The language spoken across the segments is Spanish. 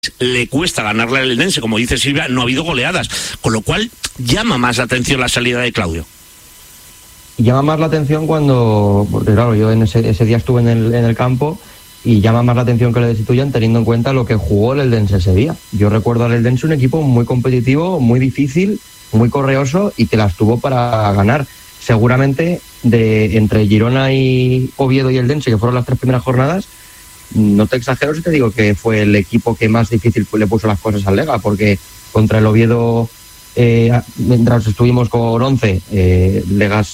le cuesta ganarle al Eldense, como dice Silvia, no ha habido goleadas, con lo cual llama más la atención la salida de Claudio. Llama más la atención porque claro, yo en ese día estuve en el campo, y llama más la atención que le destituyan teniendo en cuenta lo que jugó el Eldense ese día. Yo recuerdo al Eldense un equipo muy competitivo, muy difícil, muy correoso, y que las tuvo para ganar. Seguramente entre Girona y Oviedo y Eldense, que fueron las 3 primeras jornadas, no te exagero si te digo que fue el equipo que más difícil le puso las cosas al Lega, porque contra el Oviedo, mientras estuvimos con 11, Legas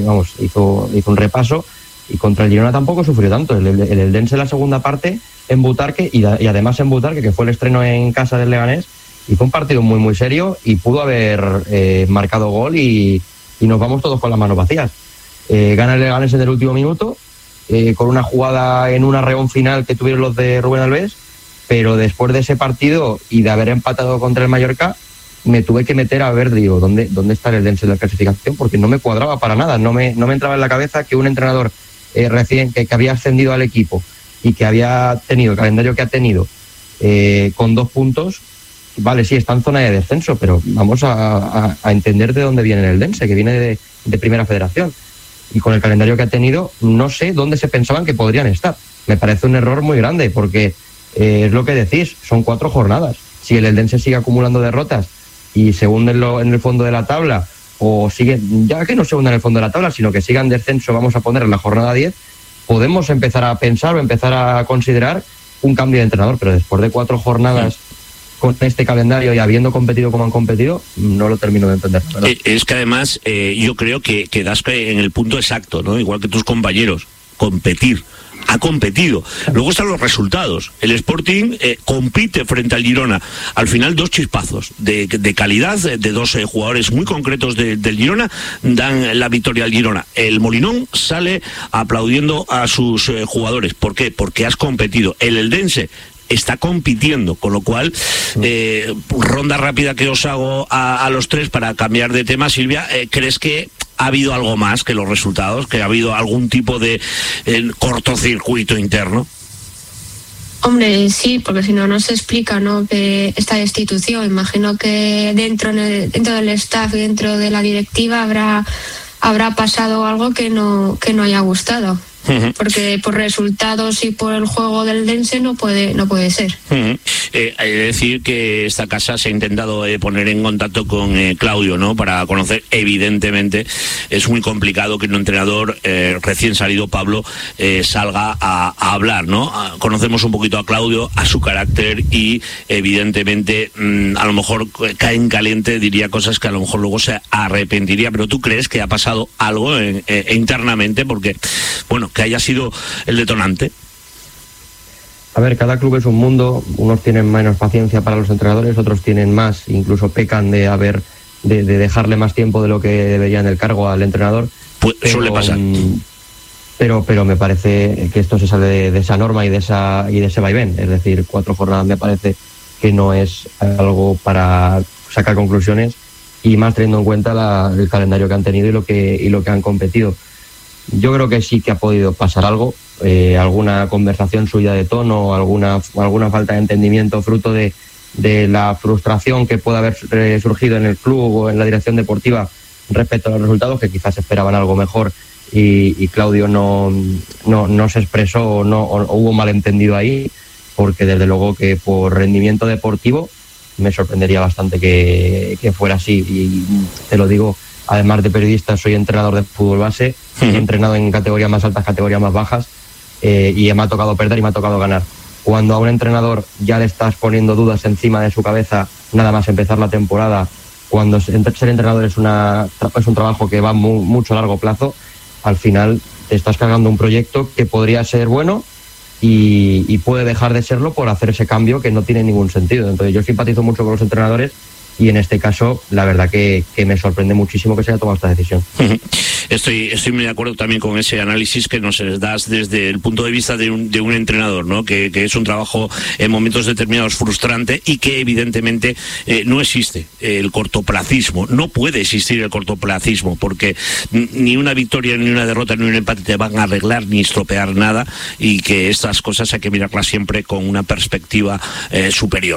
hizo un repaso, y contra el Girona tampoco sufrió tanto. El Eldense en la segunda parte en Butarque, y además en Butarque, que fue el estreno en casa del Leganés, hizo un partido muy muy serio y pudo haber marcado gol, y nos vamos todos con las manos vacías. Gana el Leganés en el último minuto, con una jugada en un arreón final que tuvieron los de Rubén Alves, pero después de ese partido y de haber empatado contra el Mallorca, me tuve que meter a ver, digo, ¿dónde está el Eldense de la clasificación? Porque no me cuadraba para nada, no me entraba en la cabeza que un entrenador recién que había ascendido al equipo y que había tenido el calendario que ha tenido, con 2 puntos, vale, sí, está en zona de descenso, pero vamos a entender de dónde viene el Eldense, que viene de Primera Federación, y con el calendario que ha tenido, no sé dónde se pensaban que podrían estar. Me parece un error muy grande, porque es lo que decís, son 4 jornadas. Si el Eldense sigue acumulando derrotas y se hunde en el fondo de la tabla, o sigue, ya que no se hunda en el fondo de la tabla, sino que siga en descenso, vamos a poner en la jornada 10, podemos empezar a pensar o empezar a considerar un cambio de entrenador. Pero después de 4 jornadas con este calendario y habiendo competido como han competido, no lo termino de entender, ¿verdad? Es que además yo creo que das en el punto exacto, ¿no? Igual que tus compañeros, competir. Ha competido. Luego están los resultados. El Sporting compite frente al Girona. Al final 2 chispazos de calidad de 2 jugadores muy concretos del Girona dan la victoria al Girona. El Molinón sale aplaudiendo a sus jugadores. ¿Por qué? Porque has competido. El Eldense está compitiendo, con lo cual ronda rápida que os hago a los 3 para cambiar de tema. Silvia, ¿crees que ha habido algo más que los resultados? ¿Que ha habido algún tipo de cortocircuito interno? Hombre, sí, porque si no se explica, ¿no?, que esta destitución. Imagino que dentro del staff y dentro de la directiva habrá pasado algo que no haya gustado. Porque por resultados y por el juego del Eldense no puede ser. Hay que decir que esta casa se ha intentado poner en contacto con Claudio, ¿no?, para conocer. Evidentemente es muy complicado que un entrenador recién salido, Pablo, salga a hablar, ¿no? Conocemos un poquito a Claudio, a su carácter, y evidentemente a lo mejor cae en caliente, diría cosas que a lo mejor luego se arrepentiría. Pero ¿tú crees que ha pasado algo internamente? Porque, bueno, que haya sido el detonante. A ver, cada club es un mundo. Unos tienen menos paciencia para los entrenadores, otros tienen más, incluso pecan de dejarle más tiempo de lo que debería en el cargo al entrenador. Pues suele pasar. Pero me parece que esto se sale de esa norma y de ese vaivén. Es decir, 4 jornadas me parece que no es algo para sacar conclusiones, y más teniendo en cuenta el calendario que han tenido y lo que han competido. Yo creo que sí que ha podido pasar algo, alguna conversación suya de tono, alguna falta de entendimiento fruto de la frustración que puede haber surgido en el club o en la dirección deportiva respecto a los resultados, que quizás esperaban algo mejor, y Claudio no se expresó, o hubo malentendido ahí, porque desde luego que por rendimiento deportivo me sorprendería bastante que fuera así. Y te lo digo, además de periodista, soy entrenador de fútbol base, he entrenado en categorías más altas, categorías más bajas, y me ha tocado perder y me ha tocado ganar. Cuando a un entrenador ya le estás poniendo dudas encima de su cabeza nada más empezar la temporada, cuando ser entrenador es un trabajo que va mucho a largo plazo, al final te estás cargando un proyecto que podría ser bueno y puede dejar de serlo por hacer ese cambio que no tiene ningún sentido. Entonces yo simpatizo mucho con los entrenadores, y en este caso la verdad que me sorprende muchísimo que se haya tomado esta decisión. Estoy muy de acuerdo también con ese análisis que nos das desde el punto de vista de un entrenador, ¿no? Que es un trabajo en momentos determinados frustrante y que evidentemente no existe el cortoplacismo, no puede existir el cortoplacismo, porque ni una victoria, ni una derrota, ni un empate te van a arreglar ni estropear nada, y que estas cosas hay que mirarlas siempre con una perspectiva superior.